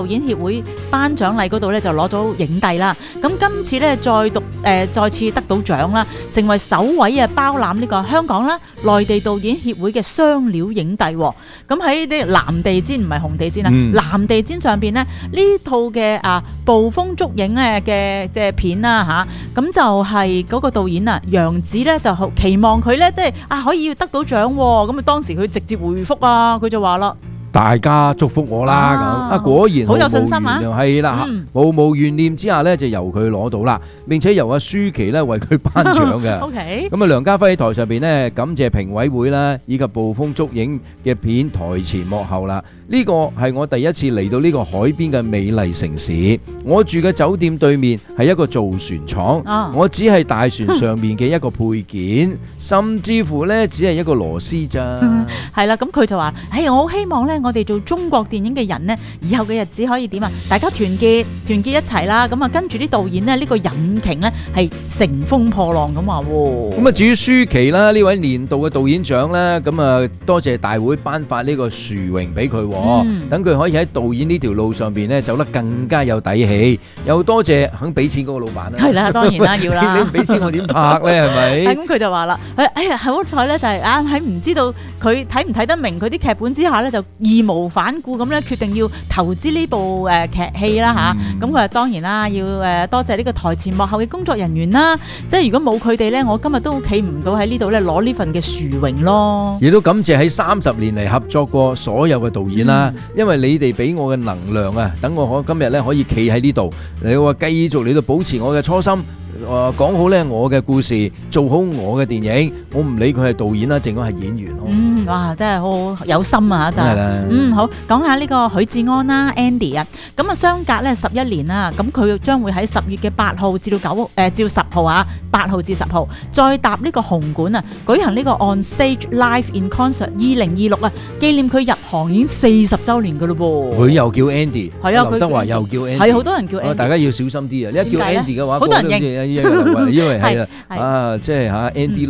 導演協會頒獎禮嗰度咧就攞咗影帝啦。咁今次咧再次得到獎啦，成為首位包攬呢個香港啦、內地導演協會嘅雙料影帝。咁喺啲藍地氈唔係紅地氈啊，藍地氈上邊呢，呢套嘅捕風捉影嘅片啦嚇，咁就係嗰個導演楊紫咧就期望佢咧即係可以得到獎喎。咁啊當時佢直接回覆佢就話啦。 大家祝福我啦咁果然好有信心係啦，毫無懸念之下咧就由佢攞到啦，並且由阿舒淇咧為佢頒獎嘅。 OK， 咁梁家輝喺台上邊咧感謝評委會啦，以及捕風捉影嘅片台前幕後啦。呢個係我第一次嚟到呢個海邊嘅美麗城市，我住嘅酒店對面係一個造船廠，我只係大船上面嘅一個配件，甚至乎咧只係一個螺絲咋。 係啦，咁佢就話：我好希望咧。我哋做中國電影嘅人呢，以後嘅日子可以點啊？大家團結一齊啦！咁跟住啲導演呢，呢個引擎呢係乘風破浪咁話喎。 咁至於舒淇啦，呢位年度嘅導演獎呢，咁多謝大會頒發呢個殊榮俾佢，等佢可以喺導演呢條路上邊呢走得更加有底氣。又多謝肯俾錢嗰個老闆啦。係啦， 當然啦，要啦。 你唔俾錢我點拍呢？係咪？ 咁佢就話啦，好彩呢，就係喺唔知道佢睇唔睇得明佢啲劇本之下呢，就義無反顧咁咧，決定要投資呢部劇戲啦嚇。咁佢話當然啦，要多謝呢個台前幕後嘅工作人員啦。即係如果冇佢哋咧，我今日都企唔到喺呢度咧攞呢份嘅殊榮咯。 亦都感謝喺30年嚟合作過所有嘅導演啦，因為你哋俾我嘅能量啊，等我今日咧可以企喺呢度，你話繼續嚟到保持我嘅初心。講好咧我嘅故事，做好我嘅電影，我唔理佢係導演啦，淨係演員咯。 哇，真係好有心啊！真係。好，講下呢個許志安啦 ，Andy 啊，咁相隔咧11年啦，咁佢將會喺10月嘅8號至到10號8號至10號再搭呢個紅館舉行呢個 On Stage Live in Concert 2026紀念佢入行已經40週年噶咯噃。 佢又叫 Andy， 係啊， 劉德華又叫 Andy， 係好多人叫 Andy， 大家要小心啲啊！你一叫 Andy 嘅話， 好多人認。 因為係即係Andy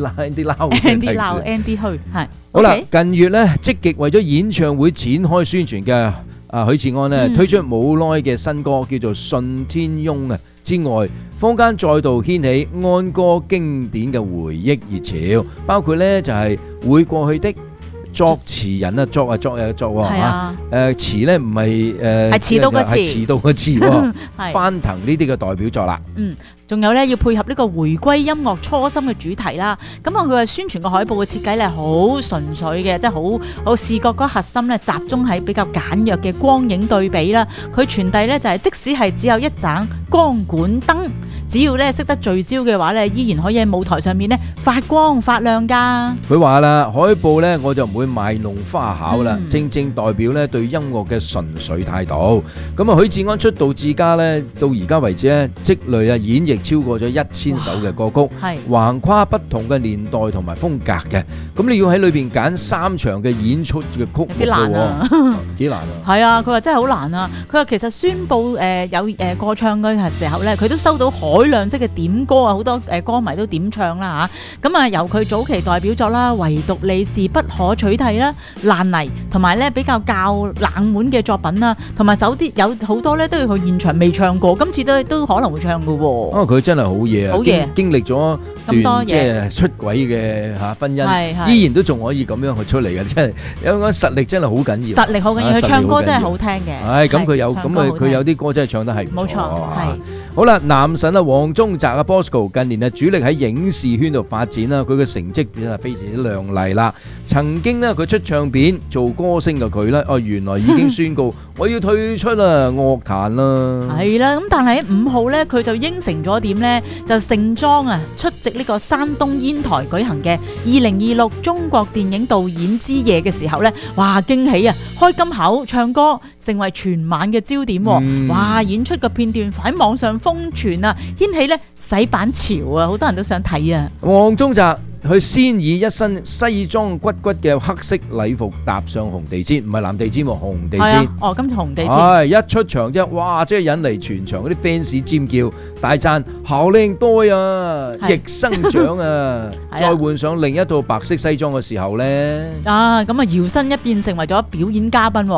Lau Andy 去係。 好啦，近月咧積極為咗演唱會展開宣傳嘅許志安咧，推出冇耐嘅新歌叫做《信天翁》之外，坊間再度掀起安歌經典嘅回憶熱潮，包括咧就係會過去的。作詞人作詞咧唔係係遲到嘅詞， 係遲到嘅詞喎。翻騰呢啲嘅代表作啦。 仲有咧要配合呢個回歸音樂初心嘅主題啦。咁佢話宣傳個海報嘅設計咧好純粹嘅，即係好視覺嗰核心咧集中喺比較簡約嘅光影對比啦。佢傳遞咧就係即使係只有一盞光管燈，只要咧識得聚焦嘅話咧，依然可以喺舞台上面咧發光發亮噶。 佢話啦，海報咧我就唔會賣弄花巧啦，正代表咧對音樂嘅純粹態度。咁許志安出道至家咧，到而家為止咧積累演繹超過咗1000首嘅歌曲，橫跨不同嘅年代同埋風格嘅。咁你要喺裏邊揀3場嘅演出嘅曲目，幾難啊！幾難啊！ 係啊，佢話真係好難啊！佢話其實宣佈有歌唱嘅時候咧，佢都收到海量式嘅點歌啊，好多歌迷都點唱啦嚇。咁由佢早期代表作啦，唯獨你是不可取替啦，爛泥同埋咧比較冷門嘅作品啦，同埋有好多咧都要去現場未唱過，今次都可能會唱嘅喎。 佢真係好嘢啊！好嘢，經歷咗咁多即係出軌嘅婚姻，依然都仲可以咁樣去出嚟嘅，真係有個實力真係好緊要。 實力好緊要，佢唱歌真係好聽嘅。 咁佢有啲歌真係唱得係唔錯。冇錯， 係。 好啦，男神黃宗澤Bosco 近年主力喺影視圈度發展啦，佢嘅成績真係非常之亮麗啦。曾經佢出唱片做歌星嘅佢咧，原來已經宣告我要退出樂壇啦。係啦，咁但係喺5號咧，佢就應承咗點咧，就盛裝出席呢個山東煙台舉行嘅2026中國電影導演之夜嘅時候咧，哇驚喜啊！開金口唱歌，成為全晚嘅焦點。哇！演出嘅片段喺網上瘋傳啊，掀起咧洗版潮啊，好多人都想睇啊。黃宗澤佢先以一身西裝骨嘅黑色禮服踏上紅地氈，唔係藍地氈喎，紅地氈。今次紅地氈。一出場啫，哇！即係引嚟全場嗰啲 fans 尖叫，大讚好靚多啊，逆生長啊！再換上另一套白色西裝嘅時候咧，咁搖身一變成為咗表演嘉賓，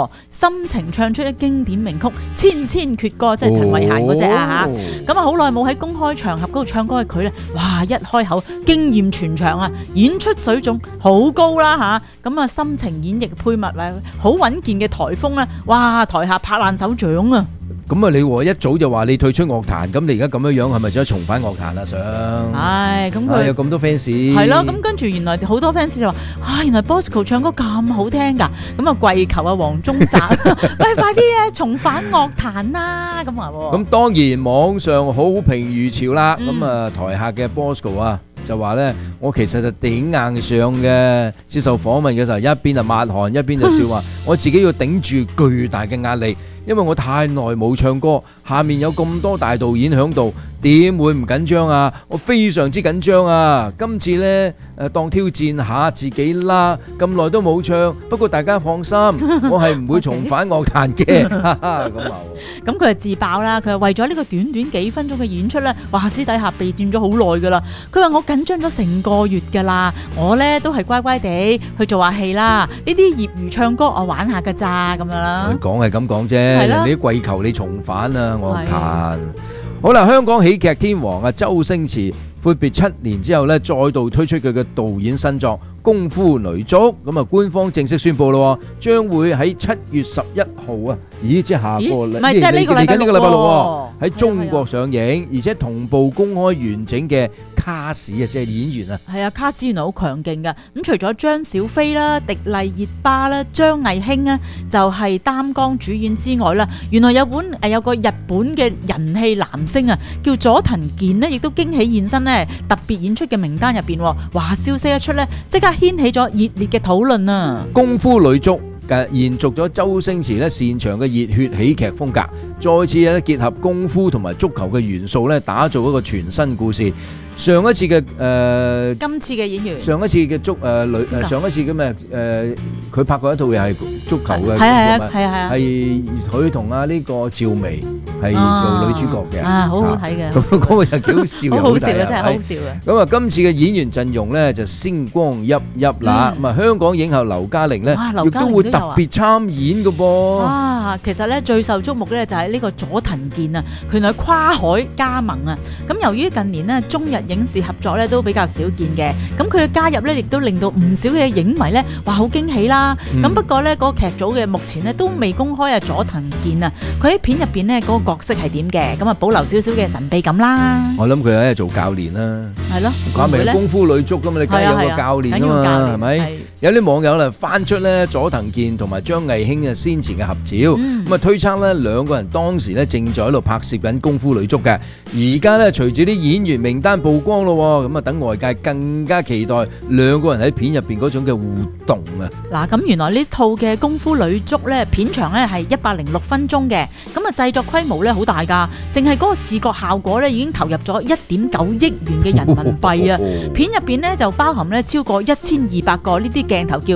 深情唱出啲經典名曲《千千闕歌》，即係陳慧嫻嗰隻啊嚇。咁啊，好耐冇喺公開場合嗰度唱歌嘅佢咧，哇！一開口驚豔全場啊，演出水準好高啦嚇。咁啊，深情演繹配物好穩健嘅台風啦，哇！台下拍爛手掌啊！ 咁啊，你一早就話你退出樂壇，咁你而家咁樣樣係咪想重返樂壇啊？想咁佢有咁多 fans 係咯，咁跟住原來好多 fans 就話原來 Bosco 唱歌咁好聽㗎，咁啊跪求啊黃宗澤，喂快啲啊重返樂壇啦咁話喎。 咁當然網上好評如潮啦，咁啊台下嘅 Bosco 啊就話咧，我其實就頂硬上嘅，接受訪問嘅時候一邊就抹汗，一邊就笑話，我自己要頂住巨大嘅壓力。因為我太耐冇唱歌，下面有咁多大導演喺度，點會唔緊張啊？我非常之緊張啊！今次呢，當挑戰下自己啦，咁耐都冇唱，不過大家放心，我係唔會重返樂壇嘅。咁話咁佢係自爆啦，佢係為咗呢個短短幾分鐘嘅演出呢，哇！私底下備戰咗好耐㗎啦。佢話我緊張咗成個月㗎啦，我呢都係乖乖地去做下戲啦。呢啲業餘唱歌我玩下㗎咋咁樣啦。 講係咁講啫。人哋跪求你重返啊樂壇。好啦，香港喜劇天王啊周星馳闊別7年之後咧，再度推出佢嘅導演新作《功夫女足》，咁啊官方正式宣佈咯，將會喺7月11號啊，即係下個禮， 唔係即係呢個禮拜呢個禮拜六喺中國上映，而且同步公開完整嘅卡士啊，即係演員啊。 係啊，卡士原來好強勁㗎。咁除咗張小斐啦、迪麗熱巴啦、張藝興啊，就係擔綱主演之外啦，原來有個日本嘅人氣男星啊，叫佐藤健呢，亦都驚喜現身呢，特別演出嘅名單入邊。哇！消息一出呢，即刻掀起咗熱烈嘅討論啊！ 功夫女足延續咗周星馳咧擅長嘅熱血喜劇風格，再次咧結合功夫同埋足球嘅元素咧，打造一個全新故事。上一次嘅今次嘅演員， 上一次嘅上一次嘅咩佢拍過一套又係足球嘅，係佢同呢個趙薇係做女主角嘅， 好好睇嘅。 咁嗰個又幾好笑， 好好笑嘅，真係好笑嘅。 咁啊，今次嘅演員陣容咧就星光熠熠啦。咁啊，香港影后劉嘉玲咧亦都會特別參演嘅噃。 其實咧最受矚目咧就係呢個佐藤健啊，佢係跨海加盟啊。咁由於近年呢中日影視合作咧都比較少見嘅，咁佢嘅加入咧亦都令到唔少嘅影迷咧話好驚喜啦。咁不過咧嗰個劇組嘅目前咧都未公開佐藤健啊，佢喺片入邊咧嗰個角色係點嘅，咁啊保留少少嘅神秘感啦。 我諗佢喺度做教練啦， 係咯， 講明功夫女足咁嘛，你梗係有個教練啊嘛，係咪？有啲網友咧翻出咧佐藤健同埋張藝興嘅先前嘅合照，咁啊推測咧兩個人當時咧正在喺度拍攝緊功夫女足嘅，而家咧隨住啲演員名單曝光咯，咁啊等外界更加期待兩個人喺片入邊嗰種嘅互動啊！ 嗱，咁原來呢套嘅功夫女足咧片長咧係106分鐘嘅，咁啊製作規模咧好大噶，淨係嗰個視覺效果咧已經投入咗1.9億元嘅人民幣啊！片入邊咧就包含咧超過1200個呢啲鏡頭叫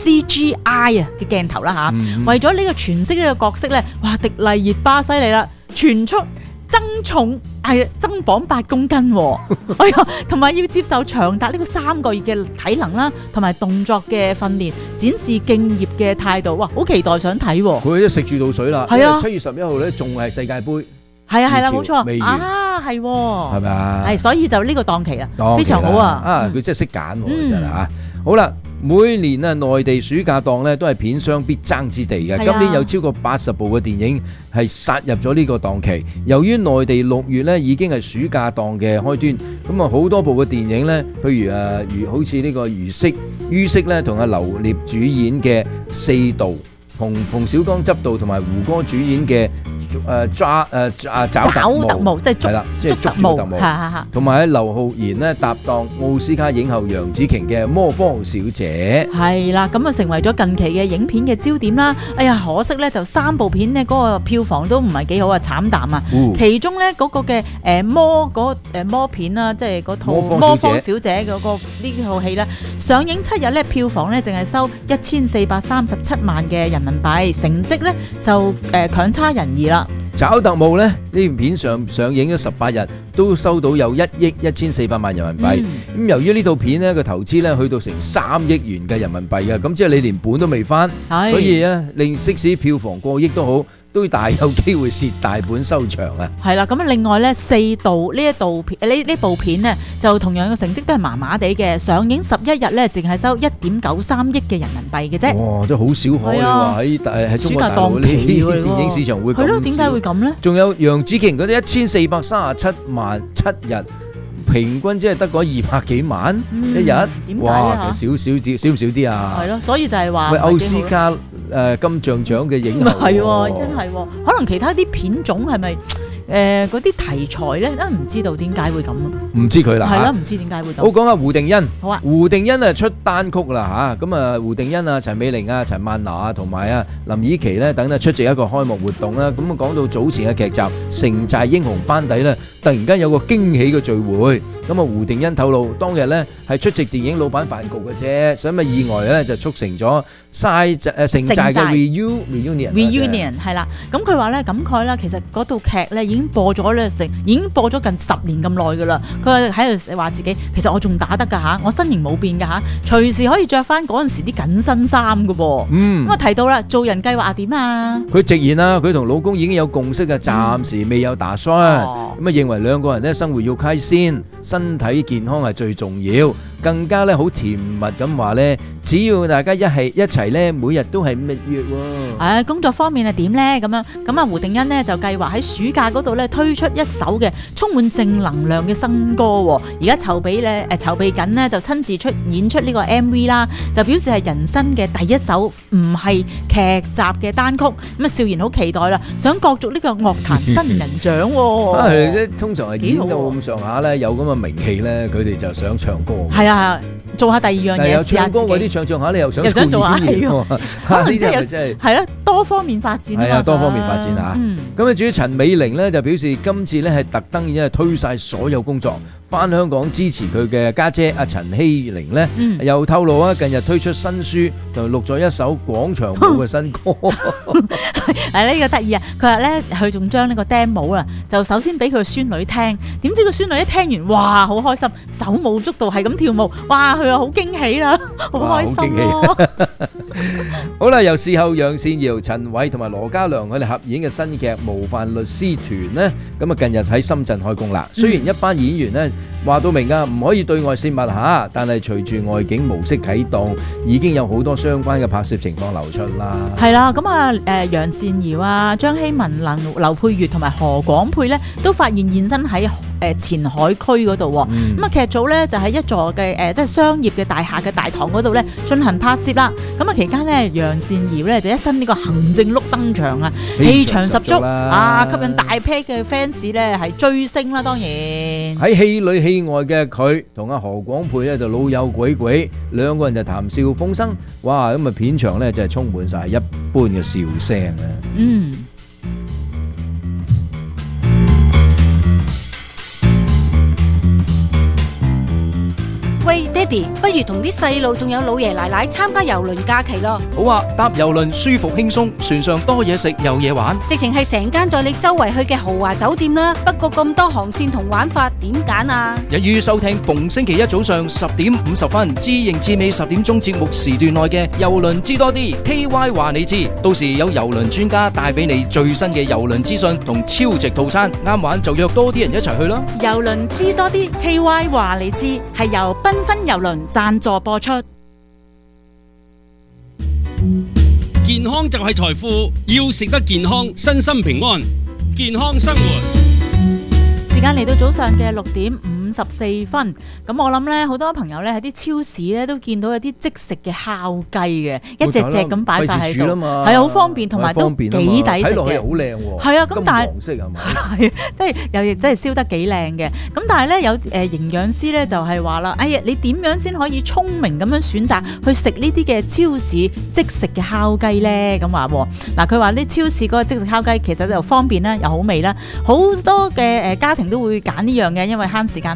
CGI 啊嘅鏡頭啦吓，為咗呢個詮釋呢個角色咧，哇！迪麗熱巴犀利啦，全速增重增磅8公斤，哎呀，同埋要接受長達呢個3個月嘅體能啦，同埋動作嘅訓練，展示敬業嘅態度，哇！好期待想睇。 佢都食住到水啦，係啊！7月11號咧仲係世界盃， 係啦，冇錯， 未完係， 係咪啊？ 係，所以就呢個檔期啦，非常好啊！ 佢真係識揀，真係嚇。好啦。每年啊，內地暑假檔咧都係片商必爭之地嘅。今年有超過80部嘅電影係殺入咗呢個檔期。由於內地6月咧已經係暑假檔嘅開端，咁啊好多部嘅電影咧，譬如好似呢個於適咧同阿劉烈主演嘅《四道》，同馮小剛執導同埋胡歌主演嘅找特務，即係捉特務，同埋喺劉浩然咧搭檔奧斯卡影后楊紫瓊嘅《魔方小姐》，係啦， 咁啊成為咗近期嘅影片嘅焦點啦。哎呀，可惜咧就3部片呢嗰個票房都唔係幾好啊，慘淡啊。其中咧嗰個嘅魔片啦，即係嗰套《魔方小姐》嗰個呢套戲咧，上映7日咧票房咧淨係收1437萬嘅人民幣，成績咧就強差人意啦。 找特務咧，呢片上映咗18日，都收到有1億1400萬人民幣。咁由於呢套片咧個投資咧去到成3億元嘅人民幣嘅，咁即係你連本都未翻，所以咧令即使票房過億都好，都大有機會蝕大本收場啊！ 係啦，咁另外咧4度呢部片呢，就同樣嘅成績都係麻麻地嘅，上映11日咧淨係收1.93億嘅人民幣嘅啫。 哇，真係好少可，你話喺中國大陸呢啲電影市場會咁少。係咯，點解會咁咧？仲有楊紫瓊嗰啲1437萬7日。平均即係得嗰200幾萬一日，哇，少唔少啲啊？係咯，所以就係話，喂，奧斯卡金像獎嘅影后，係喎，真係喎，可能其他啲片種係咪？嗰啲題材咧，都唔知道點解會咁咯。唔知佢啦，係咯，唔知點解會咁。好，講下胡定欣。好啊，胡定欣啊出單曲啦嚇，咁啊胡定欣啊、陳美玲啊、陳曼娜啊同埋啊林以琪咧等出席一個開幕活動啦。咁啊講到早前嘅劇集《城寨英雄》班底咧，突然間有個驚喜嘅聚會。咁啊胡定欣透露，當日咧係出席電影老闆飯局嘅啫，所以咪意外咧就促成咗城寨嘅 reunion 係啦。咁佢話咧感慨啦，其實嗰套劇咧已經播咗近10年咁耐噶啦。佢話喺度話自己，其實我仲打得噶嚇，我身形冇變噶嚇，隨時可以着翻嗰陣時啲緊身衫噶噃。咁啊提到啦，做人計劃點啊？佢直言啦，佢同老公已經有共識嘅，暫時未有打算。咁啊認為兩個人咧生活要開先，身體健康係最重要。更加咧好甜蜜咁話咧，只要大家一齊咧，每日都係蜜月喎。工作方面係點咧？咁啊胡定欣呢就計劃喺暑假嗰度咧推出一首嘅充滿正能量嘅新歌喎。而家籌備緊呢，就親自演出呢個 MV 啦，就表示係人生嘅第一首唔係劇集嘅單曲。咁啊笑言好期待啦，想角逐呢個樂壇新人獎喎。通常係演到咁上下咧，有咁嘅名氣咧，佢哋就想唱歌。係啊，做下第二樣嘢，試下唱歌嗰啲唱下，你又想做下戲喎。可能真係係咯，多方面發展。係啊，多方面發展嚇。咁啊，至於陳美玲咧，就表示今次咧係特登已經係推晒所有工作翻香港支持佢嘅家姐阿陳希玲咧，又透露啊，近日推出新書，就錄咗一首廣場舞嘅新歌。係呢個得意啊！佢話咧，佢仲將呢個 demo 啊，就首先俾佢個孫女聽，點知個孫女一聽完，哇，好開心，手舞足蹈係咁跳舞，哇，佢話好驚喜啦，好開心咯。好啦，由事後楊善瑤、陳偉同埋羅嘉良佢哋合演嘅新劇《模範律師團》呢，咁啊近日喺深圳開工啦。雖然一班演員呢話到明啊，唔可以對外泄密下，但係隨住外景模式啟動，已經有好多相關嘅拍攝情況流出啦。係啦，咁啊楊善瑤啊、張希文、劉佩玥同埋何廣沛呢，都發現現身喺前海區嗰度。咁啊劇組呢，就喺一座嘅即係商業嘅大廈嘅大堂嗰度呢進行拍攝啦。咁啊期間呢，楊善瑤呢就一身呢個行政碌登場啊，氣場十足啊，吸引大批嘅 fans 呢係追星啦。當然喺戲裏戲外嘅佢同阿何廣沛咧就老友鬼鬼，兩個人就談笑風生，哇！咁啊片場咧就係充滿晒一般嘅笑聲啊。 喂，爹哋，不如同啲細路仲有老爺奶奶參加郵輪假期咯。 好啊，搭郵輪舒服輕鬆，船上多嘢食有嘢玩， 直情係成間載你周圍去嘅豪華酒店啦。不過咁多航線同玩法，點揀啊？ 一於收聽逢星期一早上10:50知認知美10點鐘節目時段內嘅郵輪知多啲 KY 話你知，到時有郵輪專家帶俾你最新嘅郵輪資訊同超值套餐，啱玩就約多啲人一齊去啦。 郵輪知多啲 KY 話你知係由繽紛郵輪贊助播出。 健康就係財富，要食得健康，身心平安，健康生活。 時間嚟到早上嘅6:54，咁我諗咧，好多朋友咧喺啲超市咧都見到有啲即食嘅烤雞嘅，一隻隻咁擺晒喺度，係啊，好方便，同埋都幾抵食嘅，睇落去好靚喎，係啊，咁但係金黃色係咪？係，即係又亦真係燒得幾靚嘅，咁但係咧有營養師咧就係話啦，哎呀，你點樣先可以聰明咁樣選擇去食呢啲嘅超市即食嘅烤雞咧？咁話嗱，佢話呢超市嗰個即食烤雞其實就方便啦，又好味啦，好多嘅家庭都會揀呢樣嘅，因為慳時間唔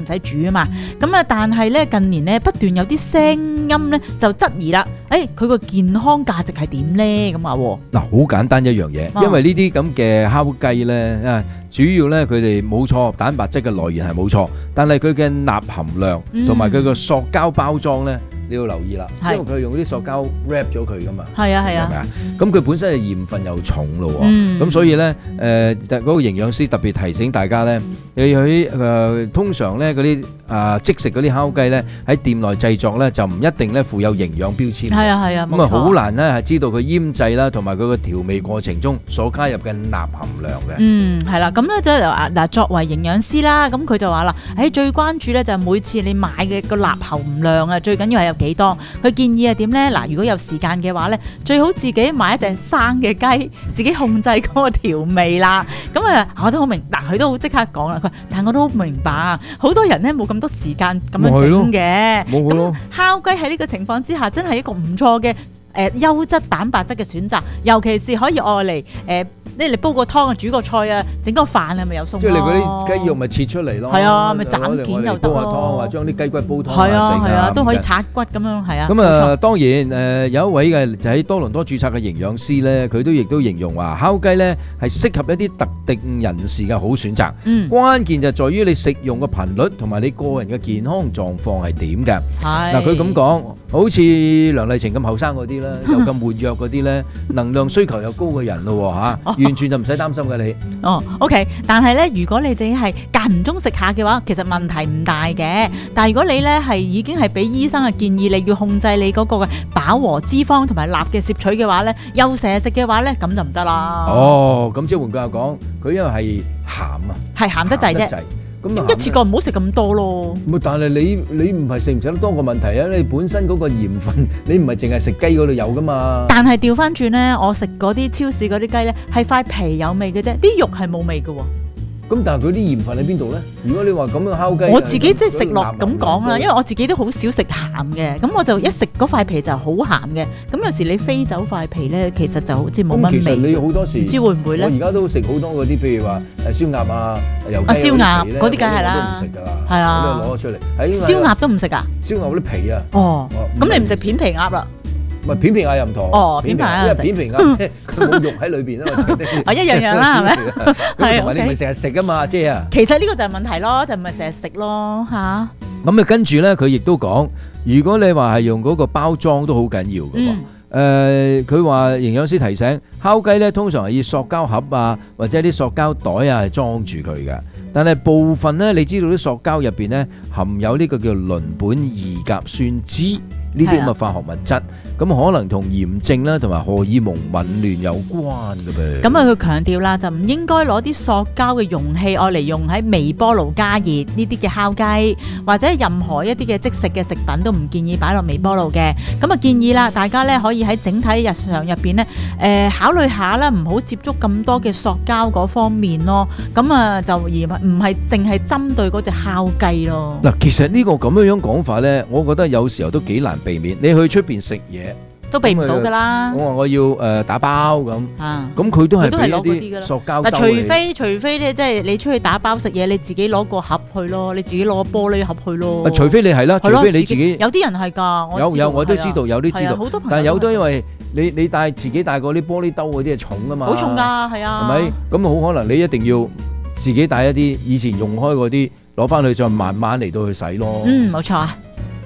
使煮啊嘛。咁啊，但係咧近年咧不斷有啲聲音咧就質疑啦，佢個健康價值係點咧咁啊？ 嗱，好簡單一樣嘢，因為呢啲咁嘅烤雞咧主要咧佢哋冇錯，蛋白質嘅來源係冇錯，但係佢嘅鈉含量同埋佢個塑膠包裝咧，你要留意啦，因為佢用啲塑膠 wrap 咗佢噶嘛。係啊，係咪啊？咁佢本身係鹽分又重咯喎，咁所以咧嗰個營養師特別提醒大家咧，你喺通常咧嗰啲即食嗰啲烤雞咧喺店內製作咧就唔一定咧附有營養標籤。係啊，咁啊好難咧係知道佢醃製啦同埋佢個調味過程中所加入嘅鈉含量嘅。 係啦，咁咧就嗱作為營養師啦，咁佢就話啦，最關注咧就係每次你買嘅個鈉含量啊，最緊要係有幾多？佢建議係點咧？嗱，如果有時間嘅話咧，最好自己買一隻生嘅雞，自己控制嗰個調味啦。咁我都好明，嗱佢都好即刻講啦。佢話，但我都好明白啊，好多人咧冇咁多時間咁樣整嘅。咁烤雞喺呢個情況之下，真係一個唔錯嘅優質蛋白質嘅選擇，尤其是可以愛嚟你煲個湯啊，煮個菜啊，整個飯係咪有餸咯？ 即係你嗰啲雞肉咪切出嚟咯。係啊，咪斬件又得咯。煲下湯或者將啲雞骨煲湯係啊，都可以拆骨咁樣，係啊。 咁當然有一位嘅就喺多倫多註冊嘅營養師咧，佢亦都形容話烤雞咧係適合一啲特定人士嘅好選擇。關鍵就在於你食用嘅頻率同埋你個人嘅健康狀況係點嘅。嗱，佢咁講，好似梁麗晴咁後生嗰啲啦，又咁活躍嗰啲咧，能量需求又高嘅人咯嚇。完全就唔使擔心嘅你。 OK， 但係咧，如果你淨係間唔中食下嘅話，其實問題唔大嘅。但係如果你咧係已經係俾醫生嘅建議，你要控制你嗰個嘅飽和脂肪同埋鈉嘅攝取嘅話咧，又成日食嘅話咧，咁就唔得啦。 咁即係換句話講，佢因為係鹹啊， 係鹹得滯啫。咁一次過唔好食咁多咯。 但係你唔係食唔食得多個問題啊？你本身嗰個鹽分，你唔係淨係食雞嗰度有噶嘛？但係調翻轉咧，我食嗰啲超市嗰啲雞咧，係塊皮有味嘅啫，啲肉係冇味嘅喎。咁但係佢啲鹽分喺邊度咧？如果你話咁樣烤雞，我自己即係食落咁講啦，因為我自己都好少食鹹嘅，咁我就一食嗰塊皮就好鹹嘅。咁有時你飛走塊皮咧，其實就好似冇乜味。其實你好多時唔知會唔會咧？我而家都食好多嗰啲，譬如話燒鴨啊、油雞燒鴨嗰啲梗係啦，都唔食㗎啦。係啊，攞咗出嚟。燒鴨都唔食啊？燒鴨嗰啲皮啊。咁你唔食片皮鴨啦？唔係片皮鴨又唔同，片皮鴨因為片皮鴨佢冇肉喺裏邊啊嘛，一樣啦係咪？係同埋你唔係成日食噶嘛，姐啊。其實呢個就係問題咯，就唔係成日食咯嚇。咁跟住咧，佢亦都講，如果你話係用嗰個包裝都好緊要嘅喎。佢話營養師提醒，烤雞咧通常係以塑膠盒啊或者啲塑膠袋啊係裝住佢嘅。但係部分咧，你知道啲塑膠入邊咧含有呢個叫鄰苯二甲酸酯呢啲咁嘅化學物質，咁可能同炎症啦同埋荷爾蒙紊亂有關嘅噃。咁佢強調啦，就唔應該攞啲塑膠嘅容器愛嚟用喺微波爐加熱呢啲嘅烤雞，或者任何一啲嘅即食嘅食品都唔建議擺落微波爐嘅。咁建議啦，大家咧可以喺整體日常入邊咧，考慮下啦，唔好接觸咁多嘅塑膠嗰方面咯。咁就而唔係淨係針對嗰隻烤雞咯。嗱，其實呢個咁樣講法咧，我覺得有時候都幾難避免。你去出邊食嘢都避唔到噶啦。我話我要打包咁，咁佢都係俾一啲塑膠兜。除非咧，即係你出去打包食嘢，你自己攞個盒去咯，你自己攞個玻璃盒去咯。除非你係啦，除非你自己。有啲人係㗎，有我都知道，有啲知道。但係有都因為你帶自己帶嗰啲玻璃兜嗰啲係重㗎嘛。好重㗎，係啊。係咪？咁好可能你一定要自己帶一啲以前用開嗰啲攞翻去，再慢慢嚟到去洗咯。冇錯啊。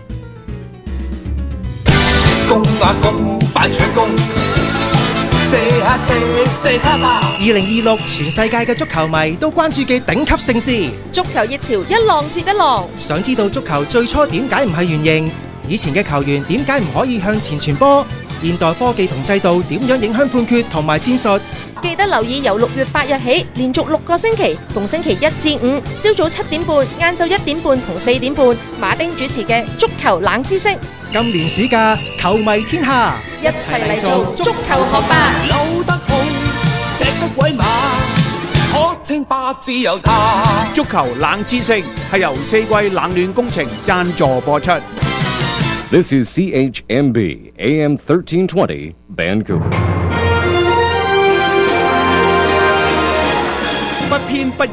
攻啊攻，反搶攻，射下射，射下吧。2026全世界嘅足球迷都關注嘅頂級盛事， 足球熱潮一浪接一浪。 想知道足球最初點解唔係圓形？以前嘅球員點解唔可以向前傳波？現代科技同制度點樣影響判決同埋戰術？ 記得留意由6月8日起，連續6個星期，逢星期1至5，朝早7點半、晏晝1點半同4點半，馬丁主持嘅足球冷知識。 今年暑假，球迷天下， 一齊嚟做足球學霸。 扭得好，踢得鬼馬，可稱霸自由他。 足球冷知識係由四季冷暖工程贊助播出。 This is CHMB AM 1320 Vancouver。 不偏不倚，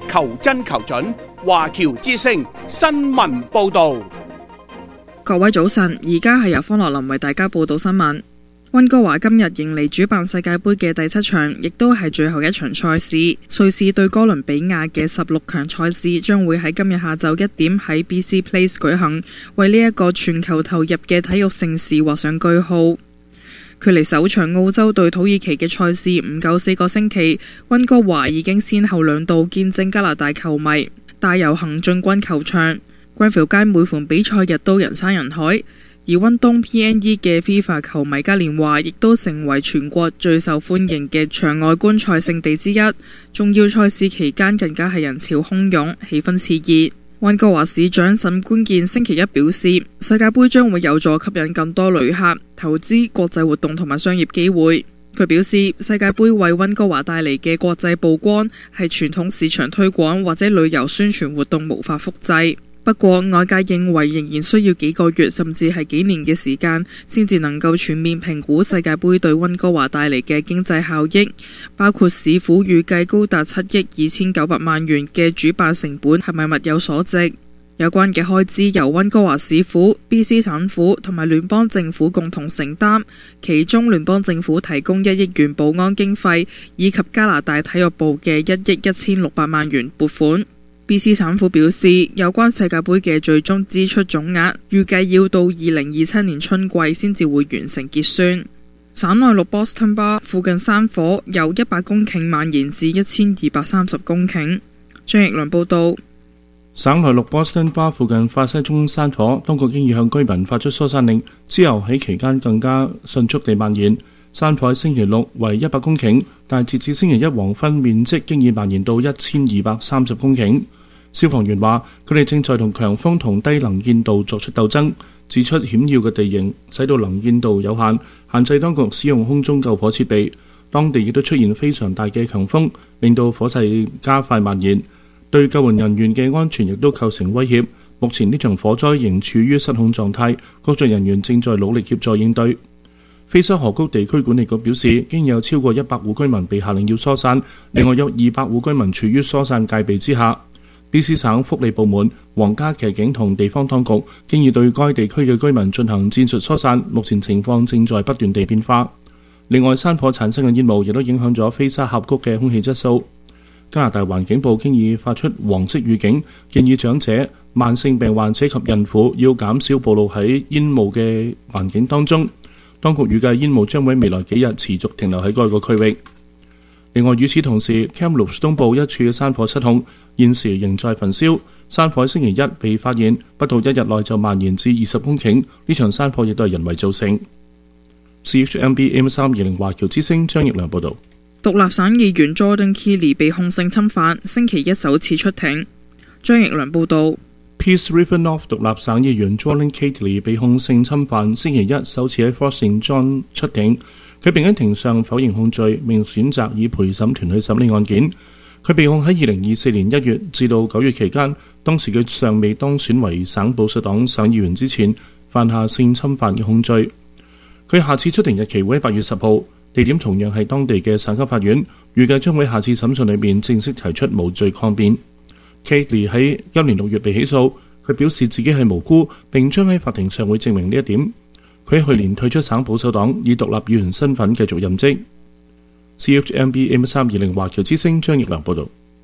求真求準。華僑之聲新聞報導。 各位早晨，而家係由方樂林為大家報道新聞。溫哥華今日迎嚟主辦世界盃嘅第7場，亦都係最後一場賽事。瑞士對哥倫比亞嘅16強賽事將會喺今日下晝1點喺 BC Place 舉行，為呢一個全球投入嘅體育盛事畫上句號。距離首場澳洲對土耳其嘅賽事唔夠4個星期，溫哥華已經先後2度見證加拿大球迷大遊行進軍球場。Grenfell 街每逢比賽日都人山人海。而溫東 PNE 嘅 FIFA 球迷嘉年華亦都成為全國最受歡迎嘅場外觀賽勝地之一，重要賽事期間更加係人潮洶湧，氣氛熾熱。溫哥華市長沈觀健星期一表示，世界盃將會有助吸引更多旅客、投資、國際活動同埋商業機會。佢表示，世界盃為溫哥華帶嚟嘅國際曝光係傳統市場推廣或者旅遊宣傳活動無法複製。不過外界認為仍然需要幾個月甚至係幾年嘅時間，先至能夠全面評估世界盃對溫哥華帶嚟嘅經濟效益，包括市府預計高達7億2900萬元嘅主辦成本係咪物有所值。有關嘅開支由溫哥華市府、BC 省府同埋聯邦政府共同承擔，其中聯邦政府提供1億元保安經費，以及加拿大體育部嘅1億1600萬元撥款。BC 省府表示，有關世界盃嘅最終支出總額預計要到2027年春季先至會完成結算。省內陸 Boston Bar 附近山火由100公頃蔓延至1230公頃。張奕良報道。 省內陸 Boston Bar 附近發西宗山火，當局經已向居民發出疏散令，之後喺期間更加迅速地蔓延。山火星期六為100公頃，但截至星期一黃昏，面積經已蔓延到1230公頃。消防員話，佢哋正在同強風同低能見度作出鬥爭，指出險要嘅地形使到能見度有限，限制當局使用空中救火設備。當地亦都出現非常大嘅強風，令到火勢加快蔓延，對救援人員嘅安全亦都構成威脅。目前呢場火災仍處於失控狀態，工作人員正在努力協助應對。菲沙河谷地區管理局表示，經有超過100戶居民被下令要疏散，另外有200戶居民處於疏散戒備之下。BC 省福利部門、皇家騎警同地方當局經已對該地區嘅居民進行戰術疏散，目前情況正在不斷地變化。另外，山火產生嘅煙霧亦都影響咗菲沙峽谷嘅空氣質素。加拿大環境部經已發出黃色預警，建議長者、慢性病患者及孕婦要減少暴露喺煙霧嘅環境當中。當局預計煙霧將會喺未來幾日持續停留喺該個區域。另外，與此同時 Kamloops 東部一處嘅山火失控，現時仍在焚燒。山火星期一被發現，不到1日內就蔓延至20公頃。呢場山火亦都係人為造成。CHMB AM320 華僑之聲張奕良報導。 獨立省議員 Jordan Keeley 被控性侵犯，星期一首次出庭。張奕良報導。 Peace River North 獨立省議員 Jordan Keeley 被控性侵犯，星期一首次喺 Fort St John 出庭。佢並喺庭上否認控罪，並選擇以陪審團去審理案件。佢被控喺2024年1月至到9月期間，當時佢尚未當選為省保守黨省議員之前，犯下性侵犯嘅控罪。佢下次出庭日期會喺8月10號，地點同樣係當地嘅省級法院，預計將會喺下次審訊裏面正式提出無罪抗辯。Keeley 喺今年6月被起訴，佢表示自己係無辜，並將喺法庭上會證明呢一點。佢喺去年退出省保守黨，以獨立議員身份繼續任職。CHMB AM320 華僑之聲張奕良報導。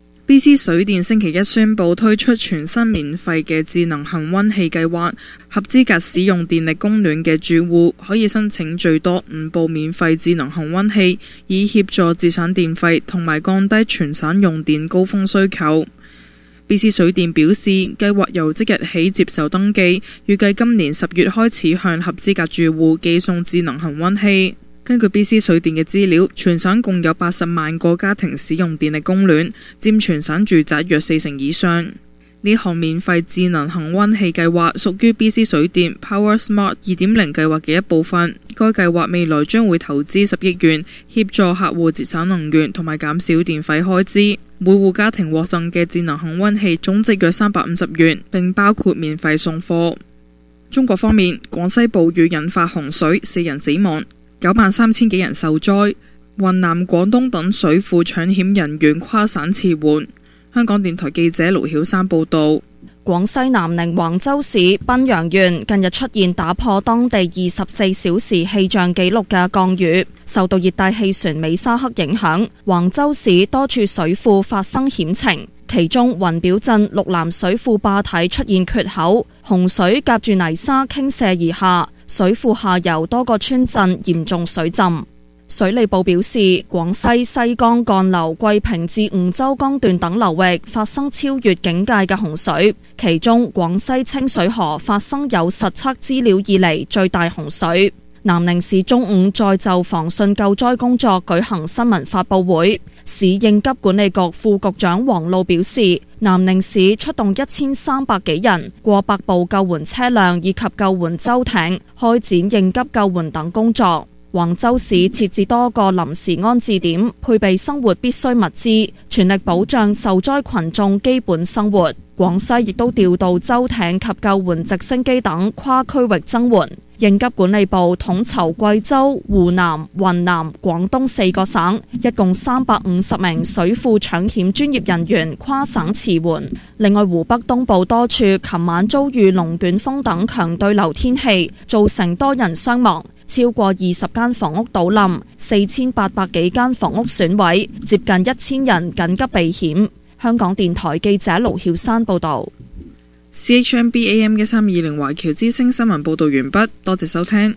BC 水電星期一宣布推出全新免費嘅智能恆溫器計劃，合資格使用電力供暖嘅住戶可以申請最多5部免費智能恆溫器，以協助節省電費同埋降低全省用電高峰需求。BC 水電表示，計劃由即日起接受登記，預計今年10月開始向合資格住戶寄送智能恆溫器。根據 BC 水電嘅資料，全省共有80萬個家庭使用電力供暖，佔全省住宅約40%以上。呢項免費智能恆溫器計劃屬於 BC 水電 Power Smart 2.0 計劃嘅一部分。該計劃未來將會投資10億元，協助客戶節省能源同埋減少電費開支。每戶家庭獲贈嘅智能恆溫器總值約350元，並包括免費送貨。中國方面，廣西暴雨引發洪水，4人死亡，93000幾人受災。雲南、廣東等水庫搶險人員跨省馳援。 香港電台記者盧曉珊報道。 廣西南寧橫州市賓陽縣近日出現打破當地24小時氣象紀錄嘅降雨，受到熱帶氣旋美沙克影響，橫州市多處水庫發生險情，其中雲表鎮綠南水庫壩體出現缺口，洪水夾住泥沙傾瀉而下，水庫下游多個村鎮嚴重水浸。水利部表示，廣西西江幹流桂平至梧州江段等流域發生超越警戒嘅洪水，其中廣西清水河發生有實測資料以嚟最大洪水。南寧市中午再就防汛救災工作舉行新聞發佈會，市應急管理局副局長黃路表示，南寧市出動1300幾人、過百部救援車輛以及救援舟艇，開展應急救援等工作。橫州市設置多個臨時安置點，配備生活必需物資，全力保障受災群眾基本生活。廣西亦都調度舟艇及救援直升機等跨區域增援。應急管理部統籌貴州、湖南、雲南、廣東4個省，一共350名水庫搶險專業人員跨省馳援。另外，湖北東部多處琴晚遭遇龍捲風等強對流天氣，造成多人傷亡。超過20間房屋倒冧，4800幾間房屋損毀，接近1000人緊急避險。香港電台記者盧曉珊報道。 CHMB AM 1320華僑之聲新聞報道完畢，多謝收聽。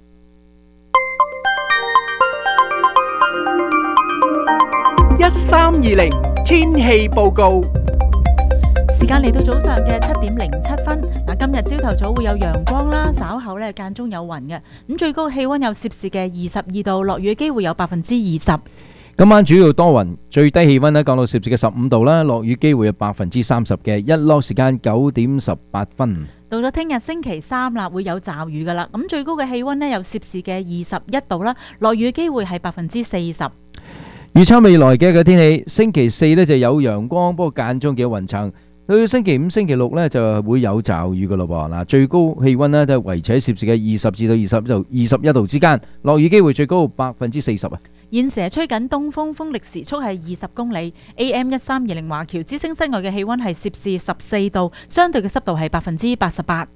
1320天氣報告。 時間嚟到早上嘅7:07。嗱，今日朝頭早會有陽光啦，稍後咧間中有雲嘅。咁最高氣溫有攝氏嘅22度，落雨嘅機會有20%。 今晚主要多雲，最低氣溫咧降到攝氏嘅15度啦，落雨機會有30%嘅。日落時間9:18。 到咗聽日星期三啦，會有驟雨噶啦。咁最高嘅氣溫咧有攝氏嘅21度啦，落雨機會係40%。 預測未來嘅天氣，星期四呢就有陽光，不過間中幾有雲層。到星期五、星期六呢就會有驟雨噶咯噃。嗱，最高氣溫呢都係維持喺攝氏嘅20至到21度之間，落雨機會最高40%啊。 現時吹緊東風，風力時速係20公里。AM 1320華僑之聲室外嘅氣溫係攝氏14度，相對嘅濕度係88%。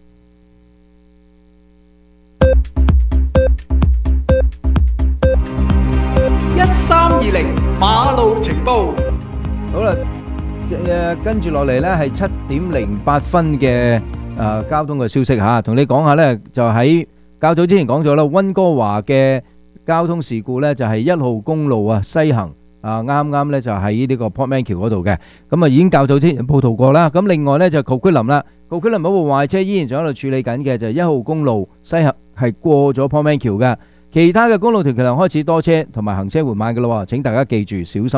1320馬路情報。 好啦。跟住落嚟呢係7:08嘅交通嘅消息嚇，同你講下呢，就喺較早之前講咗啦，溫哥華嘅交通事故呢，就係1號公路啊西行啱啱呢就喺呢個 Portman 橋嗰度嘅，咁已經較早之前報道過啦。咁另外呢，就Coquitlam啦，Coquitlam嗰部壞車依然仲喺度處理緊嘅，就係1號公路西行係過咗 Portman 橋嘅，其他嘅公路條橋開始多車同埋行車緩慢嘅咯，請大家記住小心。